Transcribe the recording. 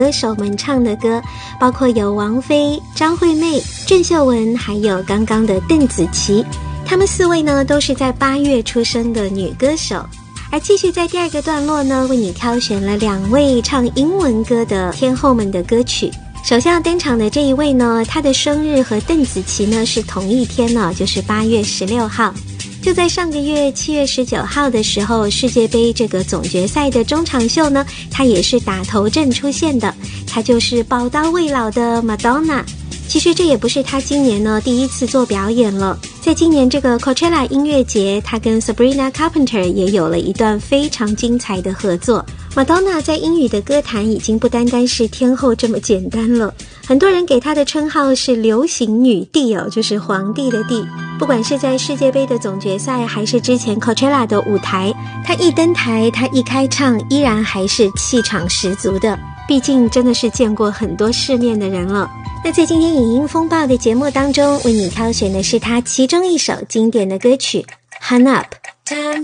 歌手们唱的歌，包括有王菲、张惠妹、郑秀文，还有刚刚的邓紫棋。她们4位呢都是在8月出生的女歌手。而继续在第2个段落呢，为你挑选了2位唱英文歌的天后们的歌曲。首先要登场的这一位呢，她的生日和邓紫棋呢是同一天呢，就是8月16号。就在上个月7月19号的时候，世界杯这个总决赛的中场秀呢，她也是打头阵出现的，她就是宝刀未老的 Madonna。其实这也不是她今年呢第一次做表演了，在今年这个 Coachella 音乐节，她跟 Sabrina Carpenter 也有了一段非常精彩的合作。Madonna 在英语的歌坛已经不单单是天后这么简单了，很多人给她的称号是流行女帝哦，就是皇帝的帝。不管是在世界杯的总决赛，还是之前 Coachella 的舞台，她一登台，她一开唱，依然还是气场十足的。毕竟真的是见过很多世面的人了。那在今天影音风暴的节目当中，为你挑选的是她其中一首经典的歌曲 Hung Up。